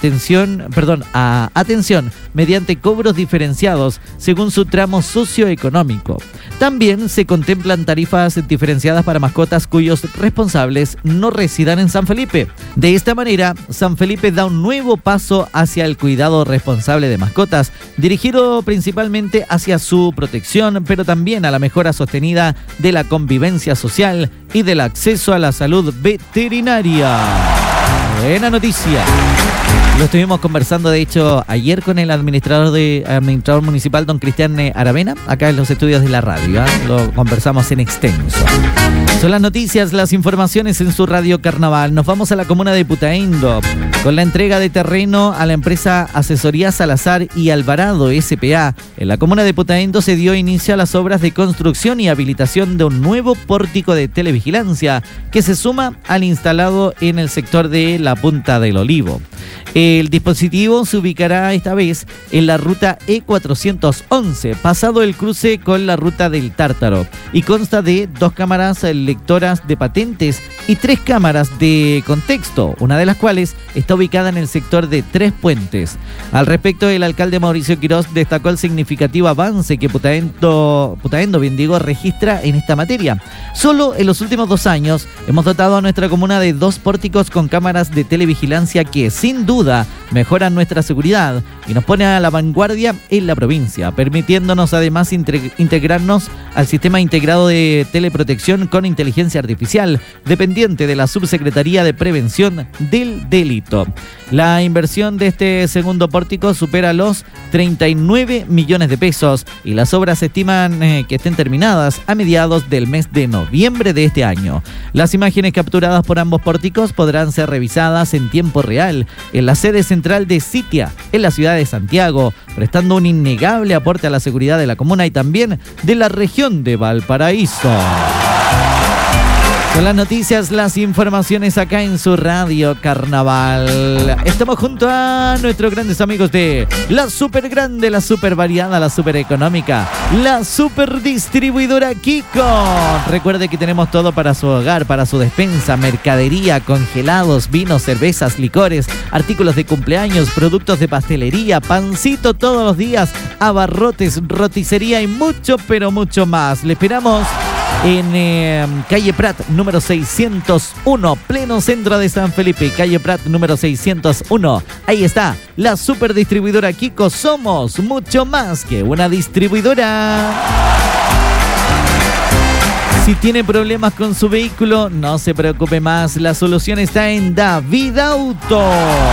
atención mediante cobros diferenciados según su tramo socioeconómico. También se contemplan tarifas diferenciadas para mascotas cuyos responsables no residan en San Felipe. De esta manera, San Felipe da un nuevo paso hacia el cuidado responsable de mascotas, dirigido principalmente hacia su protección, pero también a la mejora sostenida de la convivencia social y del acceso a la salud veterinaria. Buena noticia. Lo estuvimos conversando, de hecho, ayer con el administrador municipal, don Cristian Aravena, acá en los estudios de la radio. Lo conversamos en extenso. Son las noticias, las informaciones en su Radio Carnaval. Nos vamos a la comuna de Putaendo con la entrega de terreno a la empresa Asesoría Salazar y Alvarado S.p.A. En la comuna de Putaendo se dio inicio a las obras de construcción y habilitación de un nuevo pórtico de televigilancia que se suma al instalado en el sector de la Punta del Olivo. El dispositivo se ubicará esta vez en la ruta E411, pasado el cruce con la ruta del Tártaro, y consta de 2 cámaras lectoras de patentes y 3 cámaras de contexto, una de las cuales está ubicada en el sector de Tres Puentes. Al respecto, el alcalde Mauricio Quirós destacó el significativo avance que Putaendo registra en esta materia. Solo en los últimos 2 años hemos dotado a nuestra comuna de 2 pórticos con cámaras de televigilancia que, sin duda, mejoran nuestra seguridad y nos pone a la vanguardia en la provincia, permitiéndonos además integrarnos al sistema integrado de teleprotección con inteligencia artificial, dependiente de la Subsecretaría de Prevención del Delito. La inversión de este segundo pórtico supera los 39 millones de pesos y las obras se estiman que estén terminadas a mediados del mes de noviembre de este año. Las imágenes capturadas por ambos pórticos podrán ser revisadas en tiempo real en la sede central de Sitia, en la ciudad de Santiago, prestando un innegable aporte a la seguridad de la comuna y también de la región de Valparaíso. Con las noticias, las informaciones acá en su Radio Carnaval. Estamos junto a nuestros grandes amigos de la super grande, la super variada, la super económica, la super distribuidora Kiko. Recuerde que tenemos todo para su hogar, para su despensa, mercadería, congelados, vinos, cervezas, licores, artículos de cumpleaños, productos de pastelería, pancito todos los días, abarrotes, roticería y mucho, pero mucho más. Le esperamos en calle Prat, número 601, pleno centro de San Felipe, calle Prat, número 601. Ahí está, la super distribuidora Kiko. Somos mucho más que una distribuidora. Si tiene problemas con su vehículo, no se preocupe más, la solución está en David Auto.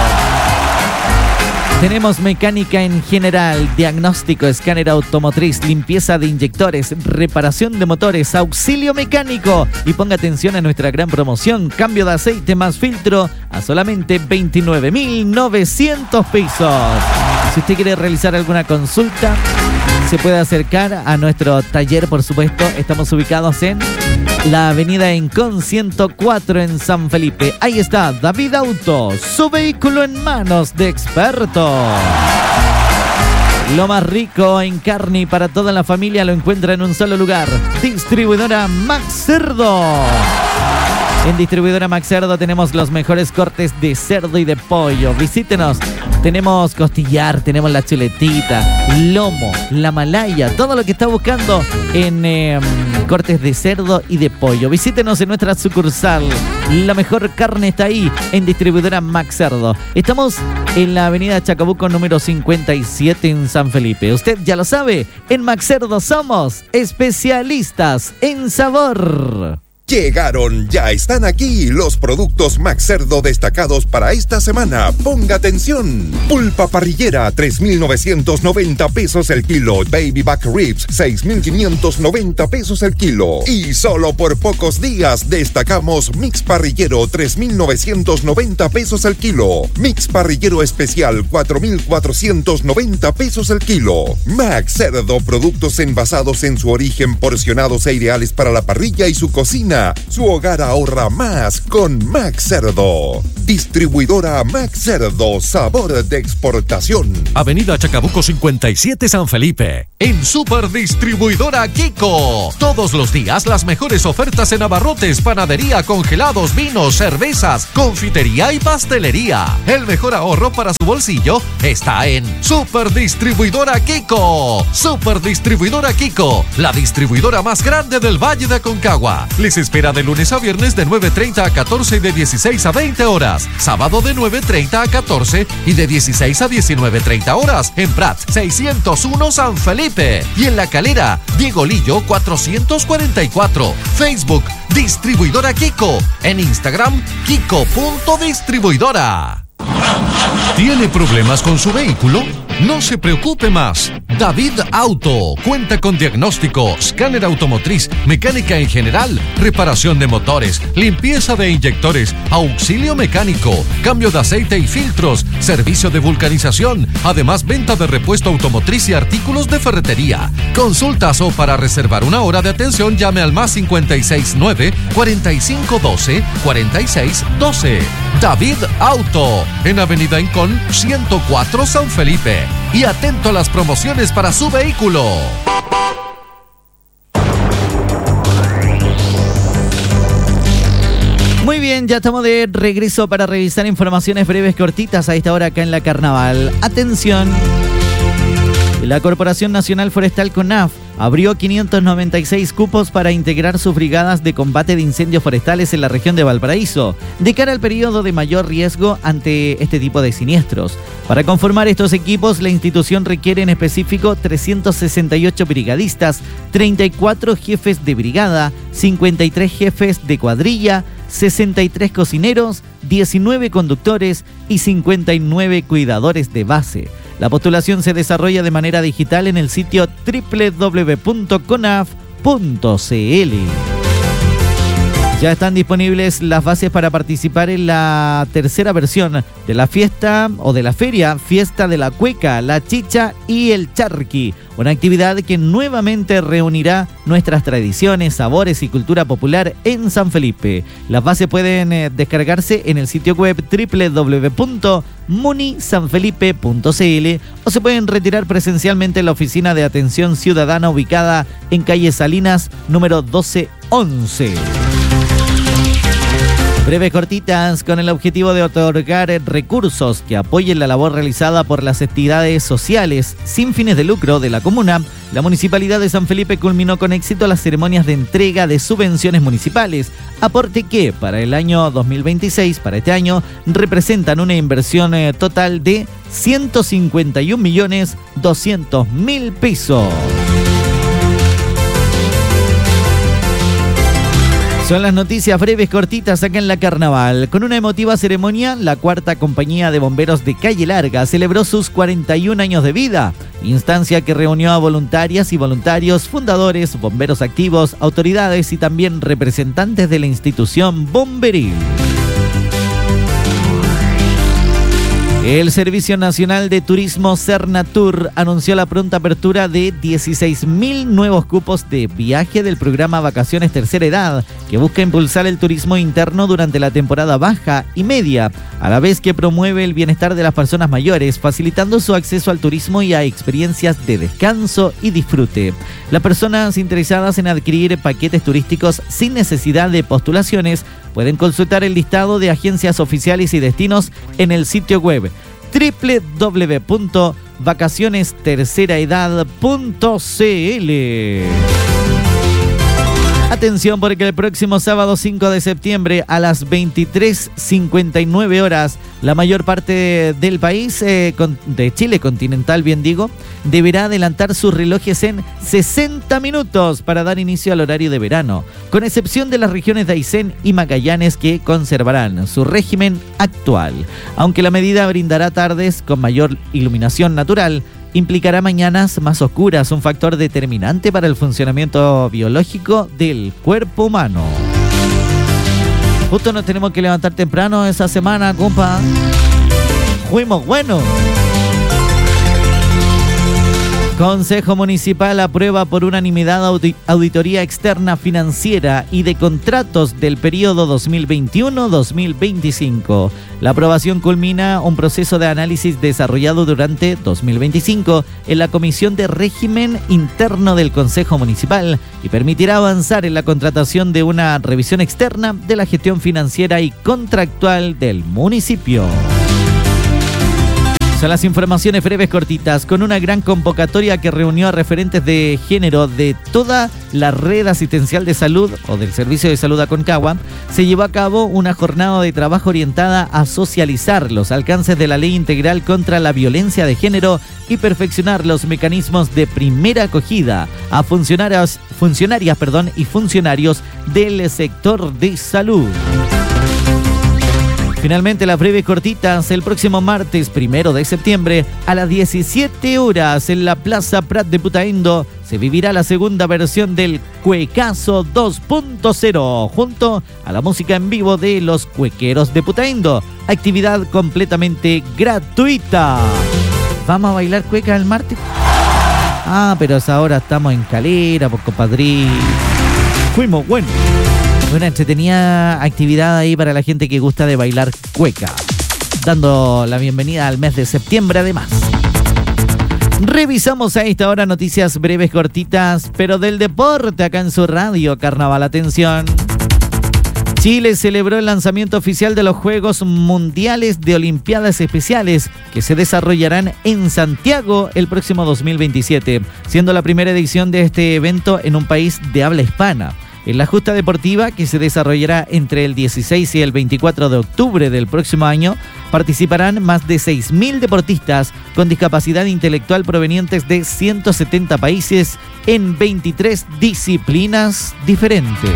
Tenemos mecánica en general, diagnóstico, escáner automotriz, limpieza de inyectores, reparación de motores, auxilio mecánico. Y ponga atención a nuestra gran promoción, cambio de aceite más filtro a solamente 29.900 pesos. Si usted quiere realizar alguna consulta, se puede acercar a nuestro taller, por supuesto. Estamos ubicados en la avenida Encon 104 en San Felipe. Ahí está David Auto, su vehículo en manos de expertos. Lo más rico en carne y para toda la familia lo encuentra en un solo lugar. Distribuidora Max Cerdo. En Distribuidora Max Cerdo tenemos los mejores cortes de cerdo y de pollo. Visítenos. Tenemos costillar, tenemos la chuletita, lomo, la malaya, todo lo que está buscando en cortes de cerdo y de pollo. Visítenos en nuestra sucursal. La mejor carne está ahí en Distribuidora Max Cerdo. Estamos en la avenida Chacabuco número 57 en San Felipe. Usted ya lo sabe, en Max Cerdo somos especialistas en sabor. Llegaron, ya están aquí los productos Max Cerdo destacados para esta semana. Ponga atención. Pulpa parrillera, 3.990 pesos el kilo. Baby back ribs, 6.590 pesos el kilo. Y solo por pocos días destacamos mix parrillero, 3.990 pesos el kilo. Mix parrillero especial, 4.490 pesos el kilo. Max Cerdo, productos envasados en su origen, porcionados e ideales para la parrilla y su cocina. semana, su hogar ahorra más con Max Cerdo. Distribuidora Max Cerdo, sabor de exportación. Avenida Chacabuco 57 San Felipe. En Super Distribuidora Kiko. Todos los días las mejores ofertas en abarrotes, panadería, congelados, vinos, cervezas, confitería y pastelería. El mejor ahorro para su bolsillo está en Super Distribuidora Kiko. Super Distribuidora Kiko, la distribuidora más grande del Valle de Aconcagua. Les espera de lunes a viernes de 9:30 a 14 y de 16 a 20 horas. Sábado de 9:30 a 14 y de 16 a 19:30 horas. En Prat 601 San Felipe. Y en La Calera, Diego Lillo 444. Facebook, Distribuidora Kiko. En Instagram, Kiko.distribuidora. ¿Tiene problemas con su vehículo? No se preocupe más. David Auto cuenta con diagnóstico, escáner automotriz, mecánica en general, reparación de motores, limpieza de inyectores, auxilio mecánico, cambio de aceite y filtros, servicio de vulcanización, además venta de repuesto automotriz y artículos de ferretería. Consultas o para reservar una hora de atención llame al más 569 4512 4612. David Auto, en Avenida Incón 104 San Felipe. Y atento a las promociones para su vehículo. Muy bien, ya estamos de regreso para revisar informaciones breves cortitas a esta hora acá en la Carnaval. Atención. La Corporación Nacional Forestal CONAF abrió 596 cupos para integrar sus brigadas de combate de incendios forestales en la región de Valparaíso, de cara al periodo de mayor riesgo ante este tipo de siniestros. Para conformar estos equipos, la institución requiere en específico 368 brigadistas, 34 jefes de brigada, 53 jefes de cuadrilla, 63 cocineros, 19 conductores y 59 cuidadores de base. La postulación se desarrolla de manera digital en el sitio www.conaf.cl. Ya están disponibles las bases para participar en la tercera versión de la fiesta o de la feria Fiesta de la Cueca, la Chicha y el Charqui, una actividad que nuevamente reunirá nuestras tradiciones, sabores y cultura popular en San Felipe. Las bases pueden descargarse en el sitio web www.munisanfelipe.cl o se pueden retirar presencialmente en la oficina de atención ciudadana ubicada en calle Salinas, número 1211. Breves cortitas con el objetivo de otorgar recursos que apoyen la labor realizada por las entidades sociales sin fines de lucro de la comuna. La Municipalidad de San Felipe culminó con éxito las ceremonias de entrega de subvenciones municipales, aporte que para el año 2026, para este año, representan una inversión total de 151.200.000 pesos. Son las noticias breves cortitas acá en la Carnaval. Con una emotiva ceremonia, la cuarta compañía de bomberos de Calle Larga celebró sus 41 años de vida, instancia que reunió a voluntarias y voluntarios, fundadores, bomberos activos, autoridades y también representantes de la institución bomberil. El Servicio Nacional de Turismo Cernatur anunció la pronta apertura de 16.000 nuevos cupos de viaje del programa Vacaciones Tercera Edad, que busca impulsar el turismo interno durante la temporada baja y media, a la vez que promueve el bienestar de las personas mayores, facilitando su acceso al turismo y a experiencias de descanso y disfrute. Las personas interesadas en adquirir paquetes turísticos sin necesidad de postulaciones pueden consultar el listado de agencias oficiales y destinos en el sitio web www.vacacionesterceraedad.cl. Atención porque el próximo sábado 5 de septiembre a las 23:59 horas, la mayor parte del país, de Chile continental bien digo, deberá adelantar sus relojes en 60 minutos para dar inicio al horario de verano, con excepción de las regiones de Aysén y Magallanes que conservarán su régimen actual. Aunque la medida brindará tardes con mayor iluminación natural, implicará mañanas más oscuras, un factor determinante para el funcionamiento biológico del cuerpo humano. Justo nos tenemos que levantar temprano esa semana, compa. Fuimos buenos. Consejo Municipal aprueba por unanimidad auditoría externa financiera y de contratos del periodo 2021-2025. La aprobación culmina un proceso de análisis desarrollado durante 2025 en la Comisión de Régimen Interno del Consejo Municipal y permitirá avanzar en la contratación de una revisión externa de la gestión financiera y contractual del municipio. Son las informaciones breves cortitas, con una gran convocatoria que reunió a referentes de género de toda la red asistencial de salud o del Servicio de Salud Aconcagua. Se llevó a cabo una jornada de trabajo orientada a socializar los alcances de la Ley Integral contra la Violencia de Género y perfeccionar los mecanismos de primera acogida a funcionarias y funcionarios del sector de salud. Finalmente, las breves cortitas, el próximo martes 1 de septiembre a las 17 horas en la Plaza Prat de Putaendo se vivirá la segunda versión del Cuecazo 2.0 junto a la música en vivo de los Cuequeros de Putaendo. Actividad completamente gratuita. ¿Vamos a bailar cueca el martes? Pero ahora estamos en Calera, por compadre. Fuimos, bueno. Una entretenida actividad ahí para la gente que gusta de bailar cueca, dando la bienvenida al mes de septiembre además. Revisamos a esta hora noticias breves, cortitas, pero del deporte acá en su radio Carnaval. Atención. Chile celebró el lanzamiento oficial de los Juegos Mundiales de Olimpiadas Especiales que se desarrollarán en Santiago el próximo 2027, siendo la primera edición de este evento en un país de habla hispana. En la justa deportiva, que se desarrollará entre el 16 y el 24 de octubre del próximo año, participarán más de 6.000 deportistas con discapacidad intelectual provenientes de 170 países en 23 disciplinas diferentes.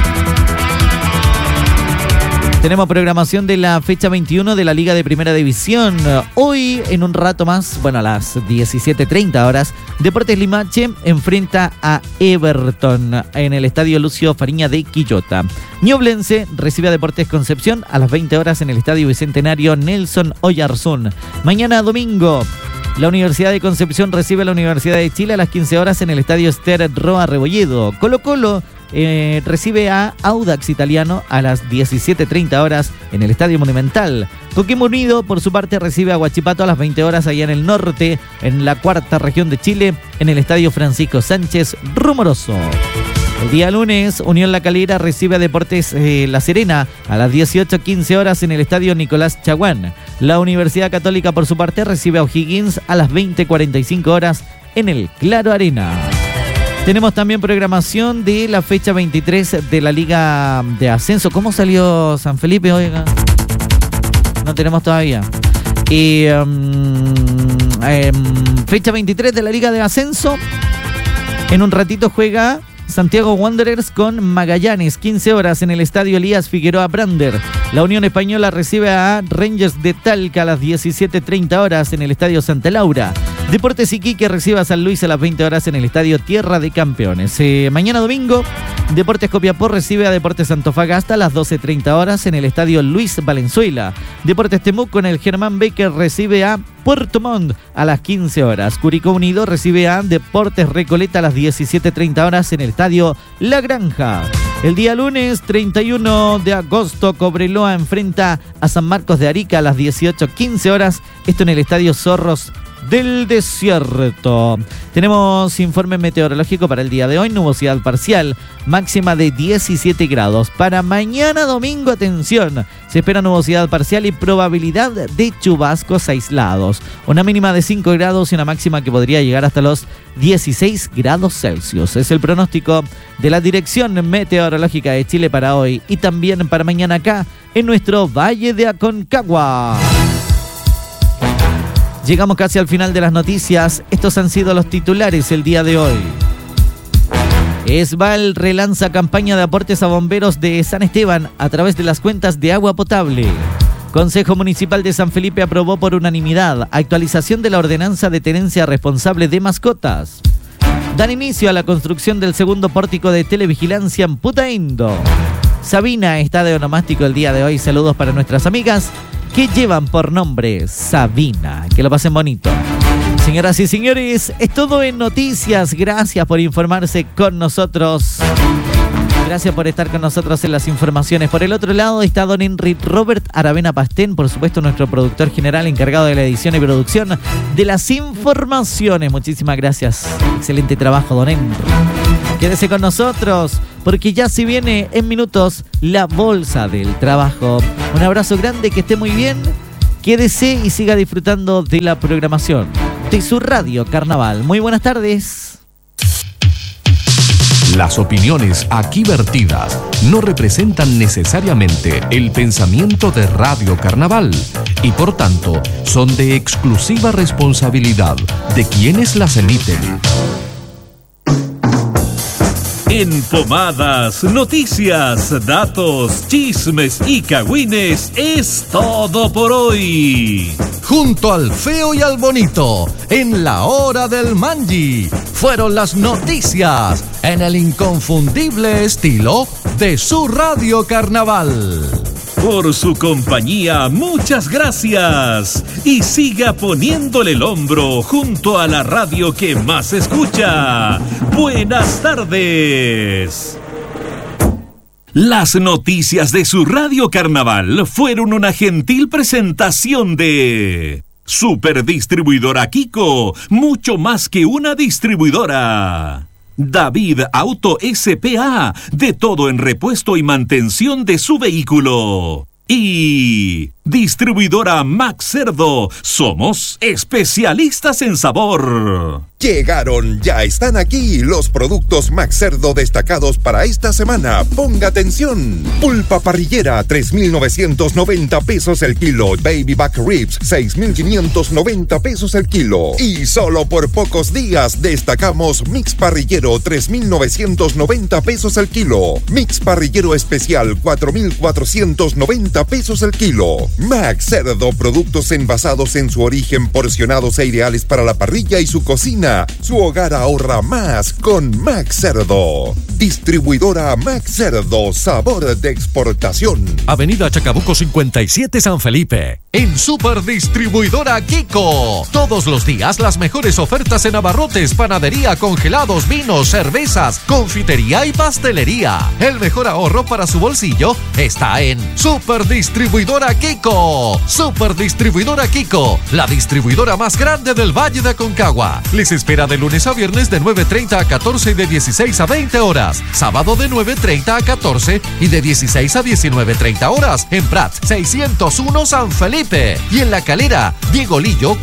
Tenemos programación de la fecha 21 de la Liga de Primera División. Hoy, en un rato más, a las 17:30 horas, Deportes Limache enfrenta a Everton en el Estadio Lucio Fariña de Quillota. Ñublense recibe a Deportes Concepción a las 20 horas en el Estadio Bicentenario Nelson Oyarzún. Mañana domingo, la Universidad de Concepción recibe a la Universidad de Chile a las 15 horas en el Estadio Ester Roa Rebolledo. Colo-Colo recibe a Audax Italiano a las 17:30 horas en el Estadio Monumental. Coquimbo Unido, por su parte, recibe a Huachipato a las 20 horas allá en el norte, en la cuarta región de Chile, en el Estadio Francisco Sánchez Rumoroso. El día lunes, Unión La Calera recibe a Deportes La Serena a las 18:15 horas en el Estadio Nicolás Chaguán. La Universidad Católica, por su parte, recibe a O'Higgins a las 20:45 horas en el Claro Arena. Tenemos también programación de la fecha 23 de la Liga de Ascenso. ¿Cómo salió San Felipe, oiga? No tenemos todavía. Fecha 23 de la Liga de Ascenso. En un ratito juega Santiago Wanderers con Magallanes, 15 horas en el Estadio Elías Figueroa Brander. La Unión Española recibe a Rangers de Talca a las 17:30 horas en el Estadio Santa Laura. Deportes Iquique recibe a San Luis a las 20 horas en el Estadio Tierra de Campeones. Mañana domingo, Deportes Copiapó recibe a Deportes Antofagasta a las 12:30 horas en el Estadio Luis Valenzuela. Deportes Temuco con el Germán Becker recibe a Puerto Montt a las 15 horas. Curicó Unido recibe a Deportes Recoleta a las 17:30 horas en el Estadio La Granja. El día lunes 31 de agosto, Cobreloa enfrenta a San Marcos de Arica a las 18:15 horas. Esto en el Estadio Zorros del Desierto. Tenemos informe meteorológico para el día de hoy, nubosidad parcial, máxima de 17 grados. Para mañana domingo, atención, se espera nubosidad parcial y probabilidad de chubascos aislados. Una mínima de 5 grados y una máxima que podría llegar hasta los 16 grados Celsius. Es el pronóstico de la Dirección Meteorológica de Chile para hoy y también para mañana acá en nuestro Valle de Aconcagua. Llegamos casi al final de las noticias. Estos han sido los titulares el día de hoy. Esval relanza campaña de aportes a bomberos de San Esteban a través de las cuentas de agua potable. Consejo Municipal de San Felipe aprobó por unanimidad actualización de la ordenanza de tenencia responsable de mascotas. Dan inicio a la construcción del segundo pórtico de televigilancia en Putaendo. Sabina está de onomástico el día de hoy. Saludos para nuestras amigas que llevan por nombre Sabina. Que lo pasen bonito. Señoras y señores, es todo en noticias. Gracias por informarse con nosotros. Gracias por estar con nosotros en las informaciones. Por el otro lado está don Henry Robert Aravena Pastén, por supuesto nuestro productor general encargado de la edición y producción de las informaciones. Muchísimas gracias. Excelente trabajo, don Henry. Quédese con nosotros porque ya se viene en minutos la bolsa del trabajo. Un abrazo grande, que esté muy bien. Quédese y siga disfrutando de la programación de su Radio Carnaval. Muy buenas tardes. Las opiniones aquí vertidas no representan necesariamente el pensamiento de Radio Carnaval y por tanto son de exclusiva responsabilidad de quienes las emiten. En Pomadas, noticias, datos, chismes y cagüines es todo por hoy. Junto al feo y al bonito, en la hora del Manji, fueron las noticias en el inconfundible estilo de su Radio Carnaval. Por su compañía, muchas gracias. Y siga poniéndole el hombro junto a la radio que más escucha. Buenas tardes. Las noticias de su Radio Carnaval fueron una gentil presentación de Superdistribuidora Kiko, mucho más que una distribuidora. David Auto S.p.A., de todo en repuesto y mantención de su vehículo. Y Distribuidora Max Cerdo, somos especialistas en sabor. Llegaron, ya están aquí los productos Max Cerdo destacados para esta semana. Ponga atención. Pulpa parrillera, 3,990 pesos el kilo. Baby Back Ribs, 6,590 pesos el kilo. Y solo por pocos días destacamos Mix Parrillero, 3,990 pesos el kilo. Mix Parrillero Especial, 4,490 pesos el kilo. Max Cerdo, productos envasados en su origen, porcionados e ideales para la parrilla y su cocina. Su hogar ahorra más con Max Cerdo. Distribuidora Max Cerdo, sabor de exportación. Avenida Chacabuco 57 San Felipe. En Superdistribuidora Kiko. Todos los días las mejores ofertas en abarrotes, panadería, congelados, vinos, cervezas, confitería y pastelería. El mejor ahorro para su bolsillo está en Superdistribuidora Kiko. Superdistribuidora Kiko, la distribuidora más grande del Valle de Aconcagua. Les espera de lunes a viernes de 9:30 a 14 y de 16 a 20 horas. Sábado de 9:30 a 14 y de 16 a 19:30 horas. En Prat 601 San Felipe. Y en La Calera, Diego Lillo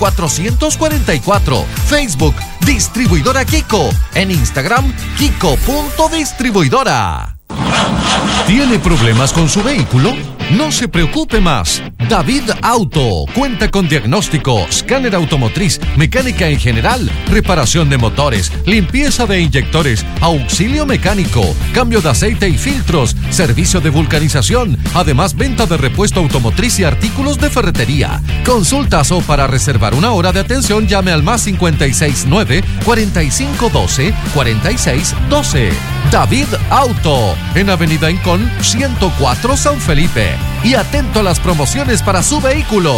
444. Facebook, Distribuidora Kiko. En Instagram, Kiko.distribuidora. ¿Tiene problemas con su vehículo? No se preocupe más. David Auto cuenta con diagnóstico, escáner automotriz, mecánica en general, reparación de motores, limpieza de inyectores, auxilio mecánico, cambio de aceite y filtros, servicio de vulcanización, además venta de repuesto automotriz y artículos de ferretería. Consultas o para reservar una hora de atención llame al más 569 4512 4612. David Auto, en Avenida Incón 104 San Felipe. Y atento a las promociones para su vehículo.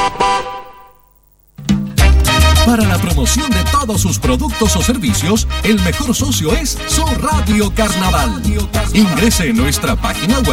Para la promoción de todos sus productos o servicios, el mejor socio es su Radio Carnaval. Ingrese en nuestra página web